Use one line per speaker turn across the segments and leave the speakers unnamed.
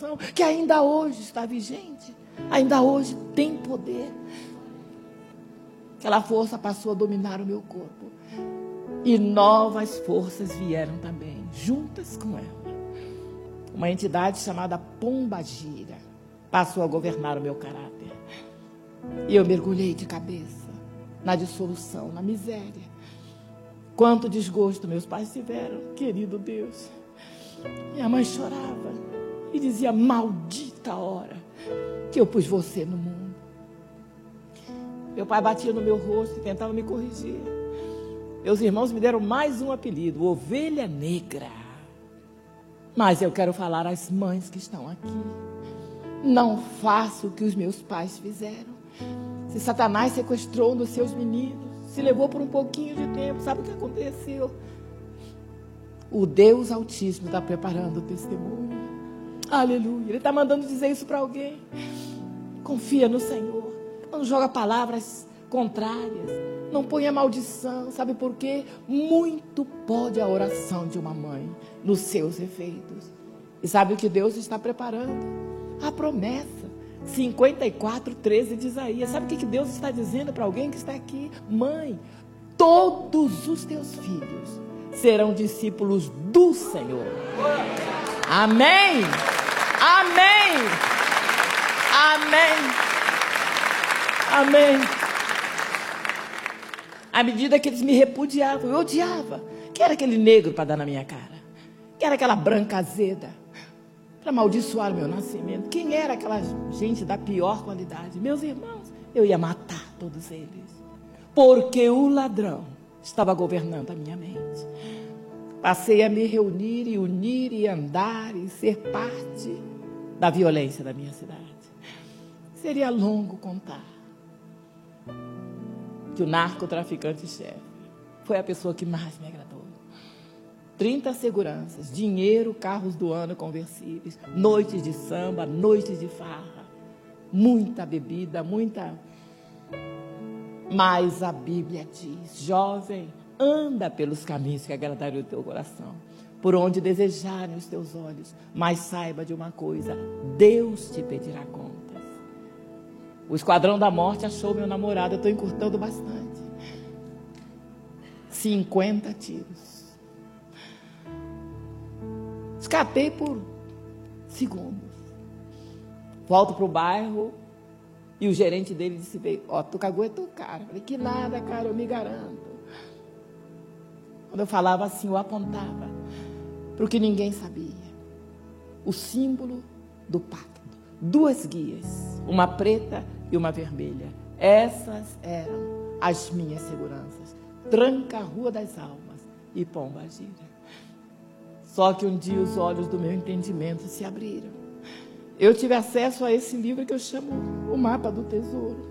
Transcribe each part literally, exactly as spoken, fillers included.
que ainda hoje está vigente, ainda hoje tem poder. Aquela força passou a dominar o meu corpo. E novas forças vieram também, juntas com ela. Uma entidade chamada Pombagira passou a governar o meu caráter. E eu mergulhei de cabeça na dissolução, na miséria. Quanto desgosto meus pais tiveram, querido Deus. Minha mãe chorava e dizia: maldita hora que eu pus você no mundo. Meu pai batia no meu rosto e tentava me corrigir. Meus irmãos me deram mais um apelido, Ovelha Negra. Mas eu quero falar às mães que estão aqui: não faça o que os meus pais fizeram. Se Satanás sequestrou um dos seus meninos, se levou por um pouquinho de tempo, sabe o que aconteceu? O Deus Altíssimo está preparando o testemunho. Aleluia. Ele está mandando dizer isso para alguém. Confia no Senhor. Não joga palavras contrárias. Não ponha maldição. Sabe por quê? Muito pode a oração de uma mãe nos seus efeitos. E sabe o que Deus está preparando? A promessa. cinquenta e quatro, treze de Isaías. Sabe o que Deus está dizendo para alguém que está aqui? Mãe, todos os teus filhos serão discípulos do Senhor. Amém. Amém. Amém. Amém. À medida que eles me repudiavam, eu odiava. Quem era aquele negro para dar na minha cara? Quem era aquela branca azeda para amaldiçoar o meu nascimento? Quem era aquela gente da pior qualidade? Meus irmãos, eu ia matar todos eles. Porque o ladrão estava governando a minha mente. Passei a me reunir e unir e andar e ser parte da violência da minha cidade. Seria longo contar que o narcotraficante-chefe foi a pessoa que mais me agradou. trinta seguranças, dinheiro, carros do ano conversíveis, noites de samba, noites de farra, muita bebida, muita... Mas a Bíblia diz: jovem, anda pelos caminhos que agradaram o teu coração, por onde desejarem os teus olhos, mas saiba de uma coisa: Deus te pedirá contas. O esquadrão da morte achou meu namorado, eu estou encurtando bastante. cinquenta tiros. Escapei por segundos. Volto para o bairro e o gerente dele disse: ó, tu caguetou, cara. Eu falei: que nada, cara, eu me garanto. Quando eu falava assim, eu apontava para o que ninguém sabia. O símbolo do pacto. Duas guias, uma preta e uma vermelha. Essas eram as minhas seguranças. Tranca-Rua das Almas e Pombagira. Só que um dia os olhos do meu entendimento se abriram. Eu tive acesso a esse livro que eu chamo O Mapa do Tesouro.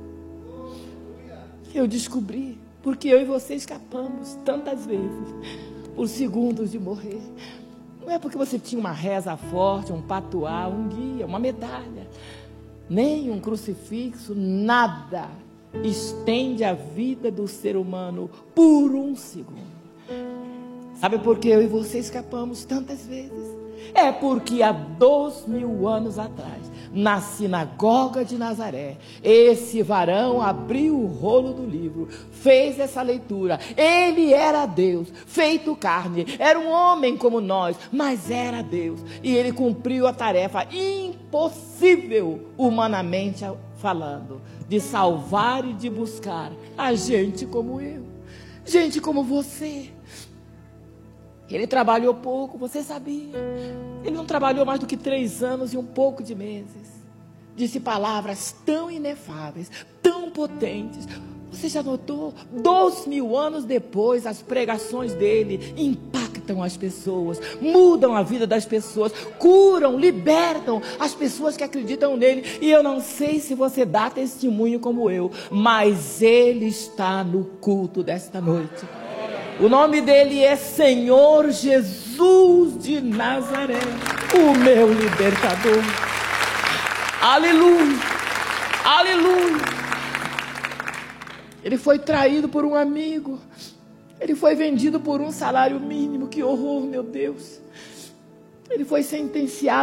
Eu descobri porque eu e você escapamos tantas vezes por segundos de morrer. Não é porque você tinha uma reza forte, um patuá, um guia, uma medalha, nem um crucifixo, nada estende a vida do ser humano por um segundo. Sabe por que eu e você escapamos tantas vezes? É porque há dois mil anos atrás, na sinagoga de Nazaré, esse varão abriu o rolo do livro, fez essa leitura. Ele era Deus, feito carne, era um homem como nós, mas era Deus. E ele cumpriu a tarefa impossível, humanamente falando, de salvar e de buscar a gente como eu, gente como você. Ele trabalhou pouco, você sabia? Ele não trabalhou mais do que três anos e um pouco de meses. Disse palavras tão inefáveis, tão potentes. Você já notou? Dois mil anos depois, as pregações dele impactam as pessoas, mudam a vida das pessoas, curam, libertam as pessoas que acreditam nele. E eu não sei se você dá testemunho como eu, mas ele está no culto desta noite. O nome dele é Senhor Jesus de Nazaré, o meu libertador. Aleluia, aleluia. Ele foi traído por um amigo. Ele foi vendido por um salário mínimo. Que horror, meu Deus. Ele foi sentenciado